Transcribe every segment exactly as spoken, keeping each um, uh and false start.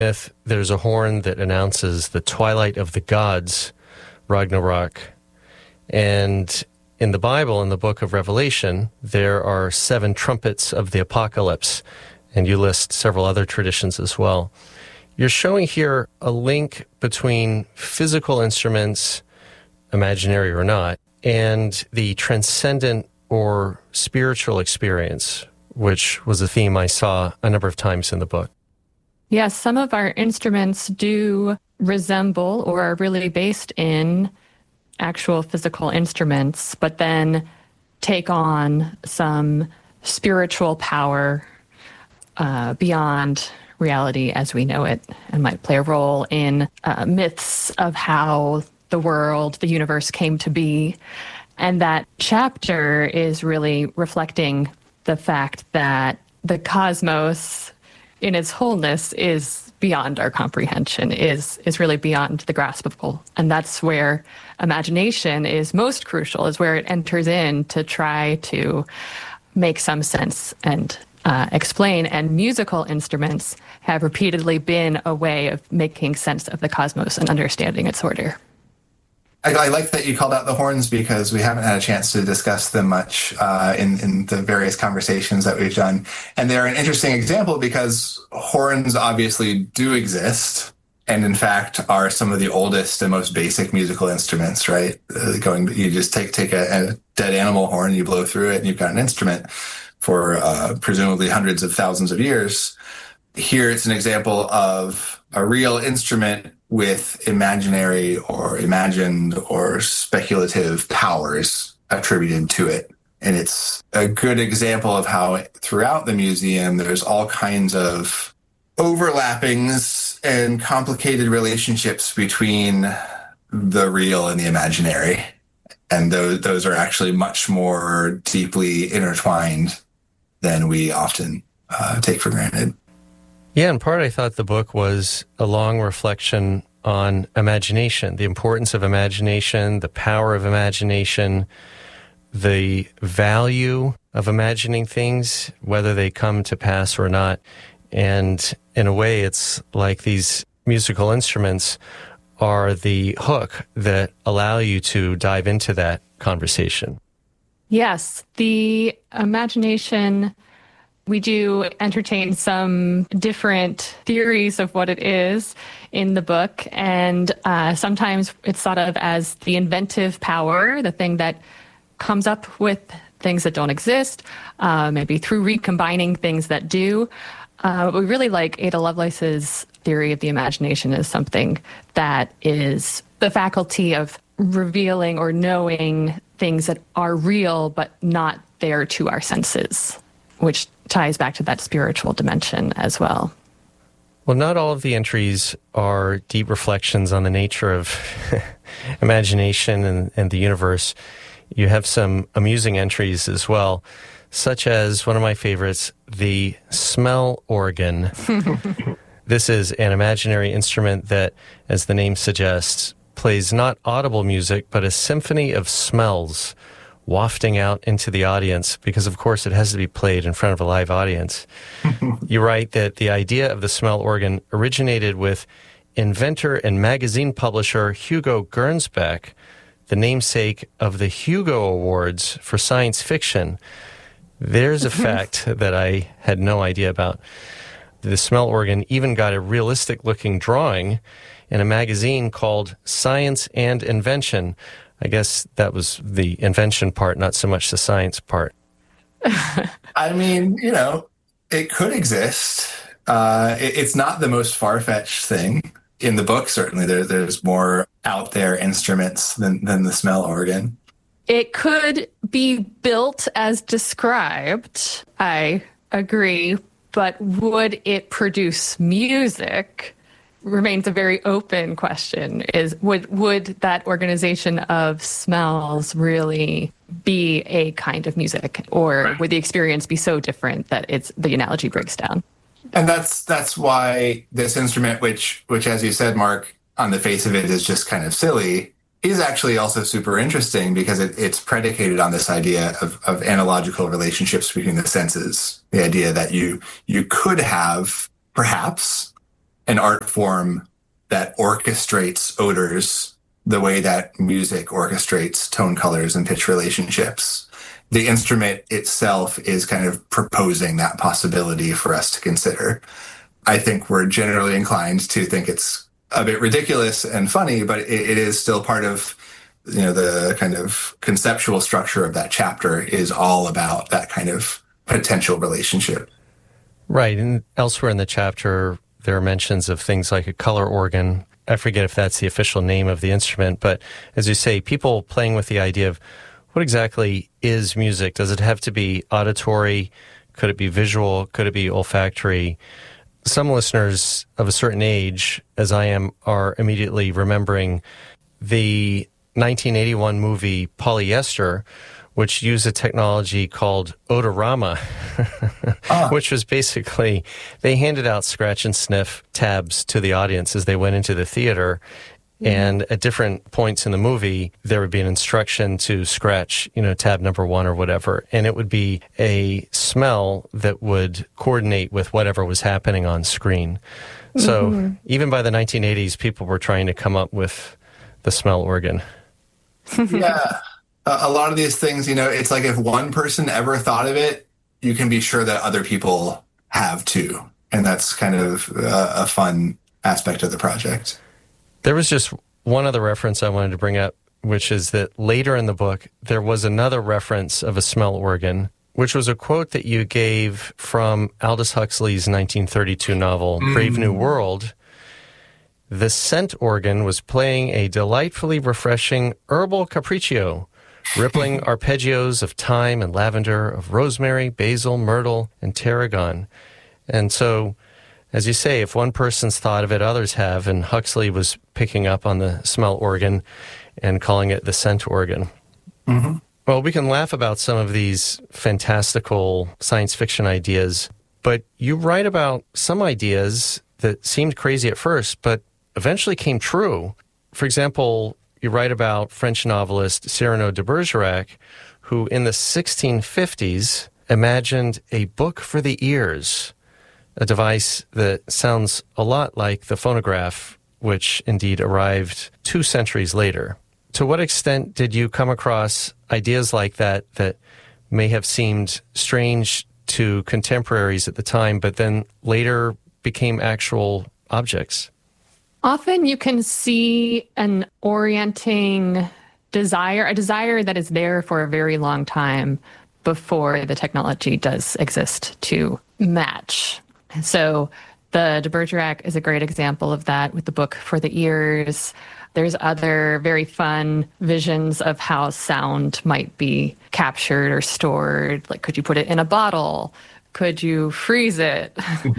myth, there's a horn that announces the twilight of the gods, Ragnarok. And in the Bible, in the book of Revelation, there are seven trumpets of the apocalypse, and you list several other traditions as well. You're showing here a link between physical instruments, imaginary or not, and the transcendent or spiritual experience, which was a theme I saw a number of times in the book. Yes, some of our instruments do resemble or are really based in actual physical instruments, but then take on some spiritual power uh, beyond reality as we know it, and might play a role in uh, myths of how the world, the universe came to be. And that chapter is really reflecting the fact that the cosmos in its wholeness is beyond our comprehension, is is really beyond the graspable. And that's where imagination is most crucial, is where it enters in to try to make some sense and uh, explain. And musical instruments have repeatedly been a way of making sense of the cosmos and understanding its order. I, I like that you called out the horns, because we haven't had a chance to discuss them much uh, in, in the various conversations that we've done. And they're an interesting example because horns obviously do exist, and in fact are some of the oldest and most basic musical instruments, right? Uh, going, you just take take a, a dead animal horn, you blow through it, and you've got an instrument for uh, presumably hundreds of thousands of years. Here it's an example of a real instrument with imaginary or imagined or speculative powers attributed to it. And it's a good example of how throughout the museum, there's all kinds of overlappings and complicated relationships between the real and the imaginary. And those, those are actually much more deeply intertwined than we often uh, take for granted. Yeah, in part, I thought the book was a long reflection on imagination, the importance of imagination, the power of imagination, the value of imagining things, whether they come to pass or not. And in a way, it's like these musical instruments are the hook that allow you to dive into that conversation. Yes, the imagination. We do entertain some different theories of what it is in the book, and uh, sometimes it's thought of as the inventive power, the thing that comes up with things that don't exist, uh, maybe through recombining things that do. Uh, but we really like Ada Lovelace's theory of the imagination as something that is the faculty of revealing or knowing things that are real but not there to our senses, which ties back to that spiritual dimension as well. Well, not all of the entries are deep reflections on the nature of imagination and, and the universe. You have some amusing entries as well, such as one of my favorites, the smell organ. This is an imaginary instrument that, as the name suggests, plays not audible music, but a symphony of smells wafting out into the audience, because of course it has to be played in front of a live audience. You write that the idea of the smell organ originated with inventor and magazine publisher Hugo Gernsback, the namesake of the Hugo Awards for science fiction. There's a fact that I had no idea about. The smell organ even got a realistic-looking drawing in a magazine called Science and Invention. I guess that was the invention part, not so much the science part. I mean, you know, it could exist. Uh, it, it's not the most far-fetched thing. In the book, certainly, there, there's more out there instruments than, than the smell organ. It could be built as described, I agree, but would it produce music? Remains a very open question. Is would would that organization of smells really be a kind of music, or would the experience be so different that it's the analogy breaks down? And that's that's why this instrument, which which as you said, Mark, on the face of it is just kind of silly, is actually also super interesting, because it, it's predicated on this idea of, of analogical relationships between the senses. The idea that you you could have perhaps an art form that orchestrates odors the way that music orchestrates tone colors and pitch relationships. The instrument itself is kind of proposing that possibility for us to consider. I think we're generally inclined to think it's a bit ridiculous and funny, but it, it is still part of, you know, the kind of conceptual structure of that chapter is all about that kind of potential relationship. Right. And elsewhere in the chapter, there are mentions of things like a color organ. I forget if that's the official name of the instrument, but as you say, people playing with the idea of what exactly is music? Does it have to be auditory? Could it be visual? Could it be olfactory? Some listeners of a certain age, as I am, are immediately remembering the nineteen eighty-one movie Polyester, which used a technology called odorama, ah. which was basically, they handed out scratch and sniff tabs to the audience as they went into the theater. Mm-hmm. And at different points in the movie, there would be an instruction to scratch, you know, tab number one or whatever. And it would be a smell that would coordinate with whatever was happening on screen. Mm-hmm. So even by the nineteen eighties, people were trying to come up with the smell organ. Yeah. A lot of these things, you know, it's like if one person ever thought of it, you can be sure that other people have too. And that's kind of a, a fun aspect of the project. There was just one other reference I wanted to bring up, which is that later in the book, there was another reference of a smell organ, which was a quote that you gave from Aldous Huxley's nineteen thirty-two novel, mm. Brave New World. The scent organ was playing a delightfully refreshing herbal capriccio, rippling arpeggios of thyme and lavender, of rosemary, basil, myrtle, and tarragon. And so, as you say, if one person's thought of it, others have, and Huxley was picking up on the smell organ and calling it the scent organ. Mm-hmm. Well, we can laugh about some of these fantastical science fiction ideas, but you write about some ideas that seemed crazy at first, but eventually came true. For example, you write about French novelist Cyrano de Bergerac, who in the sixteen fifties imagined a book for the ears, a device that sounds a lot like the phonograph, which indeed arrived two centuries later. To what extent did you come across ideas like that that may have seemed strange to contemporaries at the time, but then later became actual objects? Often you can see an orienting desire, a desire that is there for a very long time before the technology does exist to match. So the de Bergerac is a great example of that with the book for the ears. There's other very fun visions of how sound might be captured or stored. Like, could you put it in a bottle? Could you freeze it?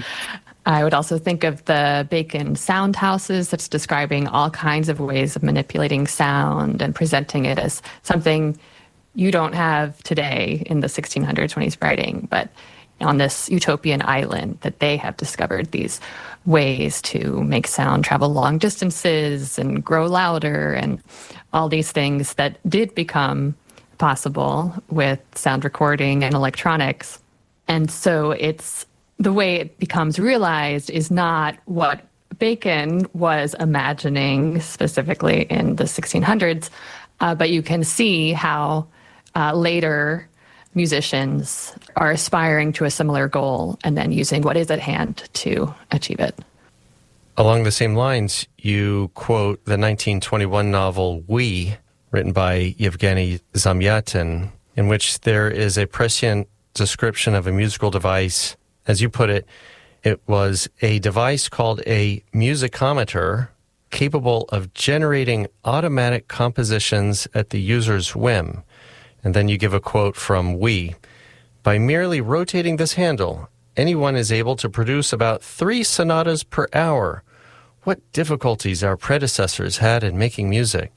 I would also think of the Bacon sound houses that's describing all kinds of ways of manipulating sound and presenting it as something you don't have today in the sixteen hundreds when he's writing, but on this utopian island that they have discovered these ways to make sound travel long distances and grow louder and all these things that did become possible with sound recording and electronics. And so it's the way it becomes realized is not what Bacon was imagining specifically in the sixteen hundreds, uh, but you can see how uh, later musicians are aspiring to a similar goal and then using what is at hand to achieve it. Along the same lines, you quote the nineteen twenty-one novel We, written by Yevgeny Zamyatin, in which there is a prescient description of a musical device. As you put it, it was a device called a musicometer capable of generating automatic compositions at the user's whim. And then you give a quote from We. By merely rotating this handle, anyone is able to produce about three sonatas per hour. What difficulties our predecessors had in making music.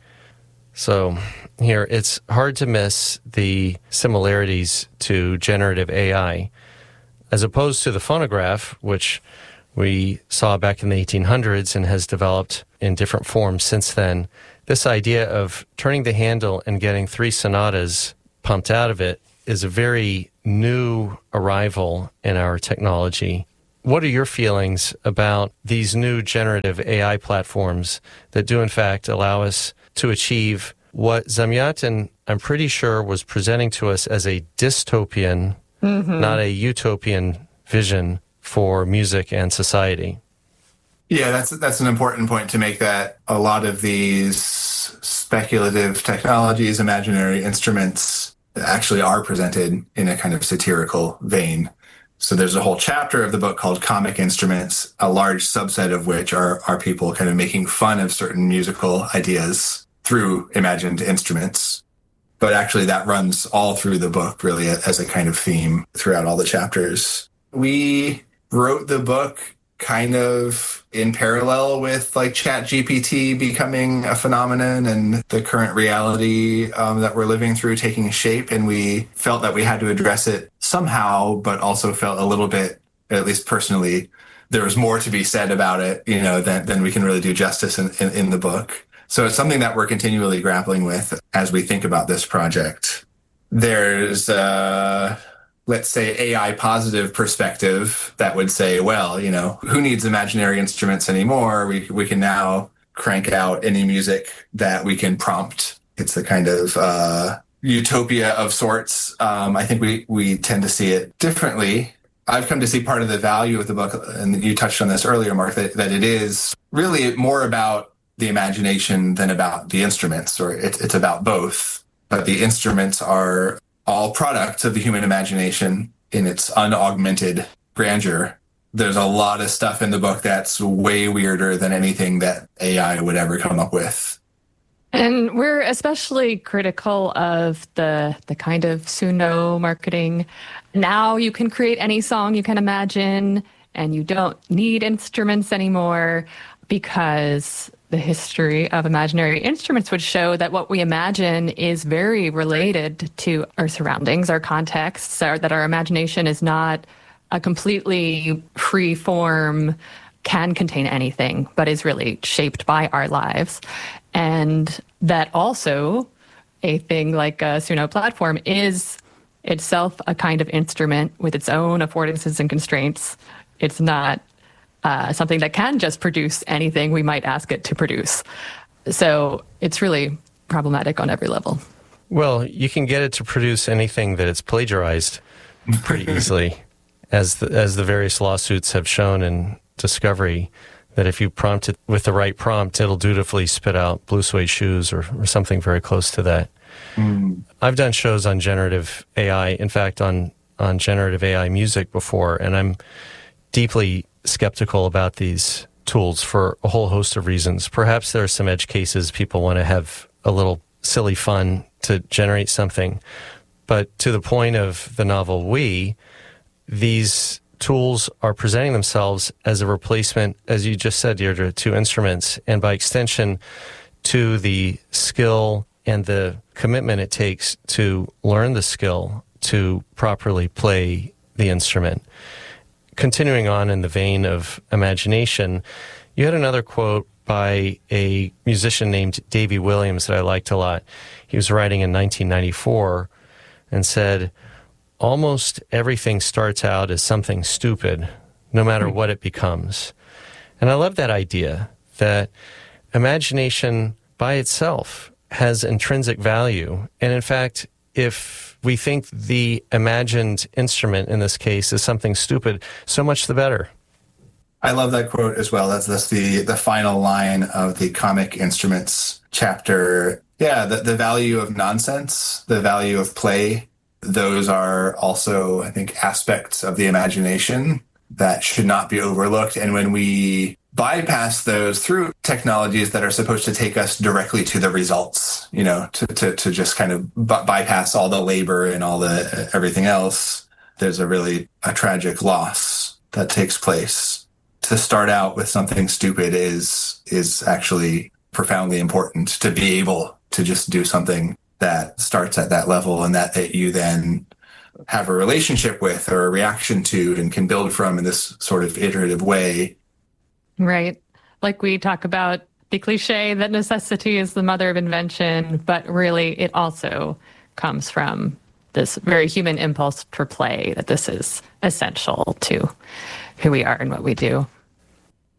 So here, it's hard to miss the similarities to generative A I. As opposed to the phonograph, which we saw back in the eighteen hundreds and has developed in different forms since then, this idea of turning the handle and getting three sonatas pumped out of it is a very new arrival in our technology. what are your feelings about these new generative A I platforms that do in fact allow us to achieve what Zamyatin, I'm pretty sure, was presenting to us as a dystopian, mm-hmm. not a utopian vision for music and society? Yeah, that's that's an important point to make, that a lot of these speculative technologies, imaginary instruments, actually are presented in a kind of satirical vein. So there's a whole chapter of the book called Comic Instruments, a large subset of which are, are people kind of making fun of certain musical ideas through imagined instruments. But actually that runs all through the book, really, as a kind of theme throughout all the chapters. We wrote the book kind of in parallel with like ChatGPT becoming a phenomenon and the current reality um, that we're living through taking shape. And we felt that we had to address it somehow, but also felt a little bit, at least personally, there was more to be said about it, you know, than, than we can really do justice in, in, in the book. So it's something that we're continually grappling with as we think about this project. There's, uh, let's say, A I positive perspective that would say, well, you know, who needs imaginary instruments anymore? We we can now crank out any music that we can prompt. It's a kind of uh, utopia of sorts. Um, I think we, we tend to see it differently. I've come to see part of the value of the book, and you touched on this earlier, Mark, that, that it is really more about the imagination than about the instruments, or it, it's about both. But the instruments are all products of the human imagination in its unaugmented grandeur. There's a lot of stuff in the book that's way weirder than anything that A I would ever come up with. And we're especially critical of the the kind of Suno marketing. Now you can create any song you can imagine, and you don't need instruments anymore, because the history of imaginary instruments would show that what we imagine is very related to our surroundings, our contexts, or that our imagination is not a completely free form, can contain anything, but is really shaped by our lives. And that also a thing like a Suno platform is itself a kind of instrument with its own affordances and constraints. It's not Uh, something that can just produce anything we might ask it to produce. So it's really problematic on every level. Well, you can get it to produce anything that it's plagiarized pretty easily, as the, as the various lawsuits have shown in Discovery, that if you prompt it with the right prompt, it'll dutifully spit out Blue Suede Shoes or, or something very close to that. Mm. I've done shows on generative A I, in fact, on, on generative A I music before, and I'm deeply skeptical about these tools for a whole host of reasons. Perhaps there are some edge cases people want to have a little silly fun to generate something. But to the point of the novel We, these tools are presenting themselves as a replacement, as you just said, Deirdre, to instruments, and by extension to the skill and the commitment it takes to learn the skill to properly play the instrument. Continuing on in the vein of imagination, you had another quote by a musician named Davy Williams that I liked a lot. He was writing in nineteen ninety-four and said, "Almost everything starts out as something stupid, no matter what it becomes." And I love that idea, that imagination by itself has intrinsic value. And in fact, if we think the imagined instrument in this case is something stupid, so much the better. I love that quote as well. That's, that's the, the final line of the Comic Instruments chapter. Yeah, the, the value of nonsense, the value of play, those are also, I think, aspects of the imagination that should not be overlooked. And when we bypass those through technologies that are supposed to take us directly to the results, you know, to, to, to just kind of b- bypass all the labor and all the uh, everything else, there's a really a tragic loss that takes place. To start out with something stupid is is actually profoundly important, to be able to just do something that starts at that level and that, that you then have a relationship with or a reaction to and can build from in this sort of iterative way. Right. Like we talk about the cliche that necessity is the mother of invention, but really it also comes from this very human impulse for play, that this is essential to who we are and what we do.